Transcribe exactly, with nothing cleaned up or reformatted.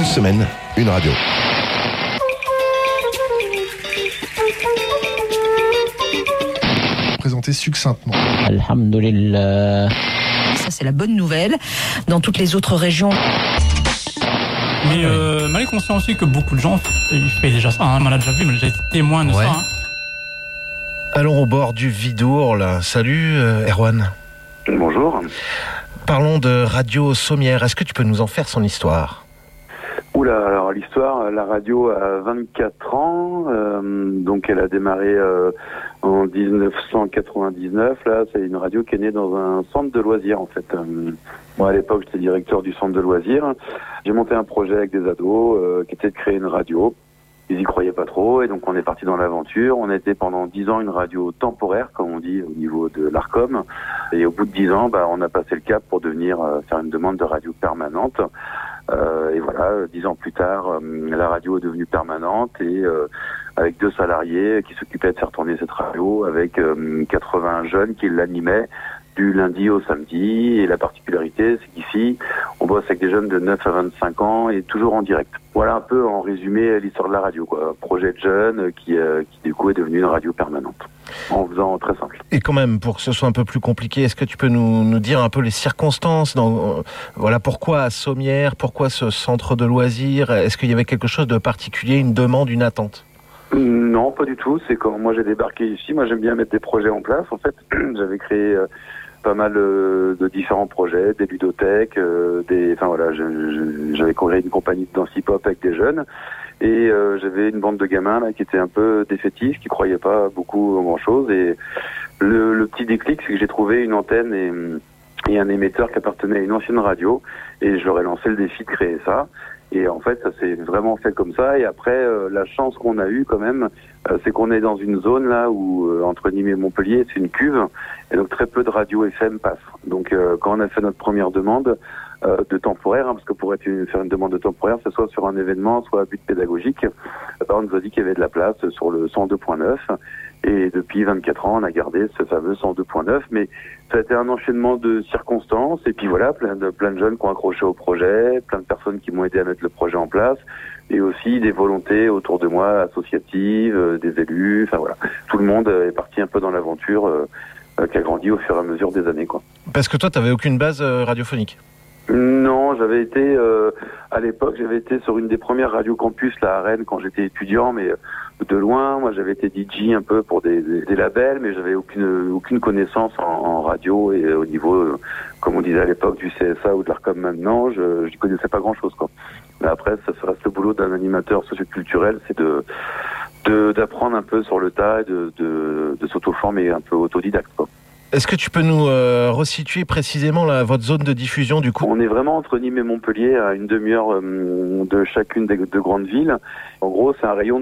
Une semaine, une radio. Présenter succinctement. Alhamdulillah. Ça, c'est la bonne nouvelle. Dans toutes les autres régions. Mais euh, mal est conscient aussi que beaucoup de gens ils font déjà ça. Hein. On l'a déjà vu, mais j'ai été témoin de ouais. ça. Hein. Allons au bord du Vidourle. Salut euh, Erwan. Bonjour. Parlons de Radio Sommière. Est-ce que tu peux nous en faire son histoire ? Oula, alors l'histoire, la radio a vingt-quatre ans, euh, donc elle a démarré euh, en dix-neuf cent quatre-vingt-dix-neuf. Là, c'est une radio qui est née dans un centre de loisirs en fait. Euh, moi à l'époque, j'étais directeur du centre de loisirs. J'ai monté un projet avec des ados euh, qui était de créer une radio. Ils y croyaient pas trop et donc on est parti dans l'aventure. On a été pendant dix ans une radio temporaire, comme on dit au niveau de l'Arcom. Et au bout de dix ans, bah, on a passé le cap pour devenir euh, faire une demande de radio permanente. Euh, et voilà, dix ans plus tard, euh, la radio est devenue permanente et euh, avec deux salariés qui s'occupaient de faire tourner cette radio, avec euh, quatre-vingts jeunes qui l'animaient du lundi au samedi. Et la particularité, c'est qu'ici, on bosse avec des jeunes de neuf à vingt-cinq ans et toujours en direct. Voilà un peu en résumé l'histoire de la radio, quoi. Un projet de jeunes qui, euh, qui du coup est devenu une radio permanente. En faisant très simple. Et quand même, pour que ce soit un peu plus compliqué, est-ce que tu peux nous, nous dire un peu les circonstances dans, euh, voilà, pourquoi à Sommière, pourquoi ce centre de loisirs ? Est-ce qu'il y avait quelque chose de particulier, une demande, une attente ? Non, pas du tout. C'est quand moi j'ai débarqué ici, moi j'aime bien mettre des projets en place. En fait, j'avais créé euh, pas mal euh, de différents projets, des ludothèques, euh, des, enfin voilà, je, je, j'avais créé une compagnie de danse hip-hop avec des jeunes. Et euh, j'avais une bande de gamins là qui étaient un peu défaitifs, qui croyaient pas beaucoup en grand-chose. Et le, le petit déclic, c'est que j'ai trouvé une antenne et, et un émetteur qui appartenait à une ancienne radio. Et je leur ai lancé le défi de créer ça. Et en fait, ça s'est vraiment fait comme ça. Et après, euh, la chance qu'on a eue quand même, euh, c'est qu'on est dans une zone là où, euh, entre Nîmes et Montpellier, c'est une cuve. Et donc très peu de radios F M passent. Donc euh, quand on a fait notre première demande, Euh, de temporaire, hein, parce que pour être une, faire une demande de temporaire, c'est soit sur un événement, soit à but pédagogique. Alors, on nous a dit qu'il y avait de la place sur le cent deux point neuf, et depuis vingt-quatre ans, on a gardé ce fameux cent deux point neuf, mais ça a été un enchaînement de circonstances, et puis voilà, plein de, plein de jeunes qui ont accroché au projet, plein de personnes qui m'ont aidé à mettre le projet en place, et aussi des volontés autour de moi, associatives, euh, des élus, enfin voilà, tout le monde est parti un peu dans l'aventure euh, euh, qui a grandi au fur et à mesure des années, quoi. Parce que toi, tu n'avais aucune base euh, radiophonique ? Non, j'avais été, euh, à l'époque, j'avais été sur une des premières radios campus, là, à Rennes, quand j'étais étudiant, mais de loin. Moi, j'avais été D J un peu pour des, des, des labels, mais j'avais aucune, aucune connaissance en, en radio et au niveau, euh, comme on disait à l'époque, du C S A ou de l'Arcom maintenant, je ne connaissais pas grand-chose, quoi. Mais après, ça reste le boulot d'un animateur socioculturel, c'est de, de, d'apprendre un peu sur le tas et de, de, de s'auto-former un peu autodidacte, quoi. Est-ce que tu peux nous euh, resituer précisément la, votre zone de diffusion du coup ? On est vraiment entre Nîmes et Montpellier, à une demi-heure euh, de chacune des deux grandes villes. En gros, c'est un rayon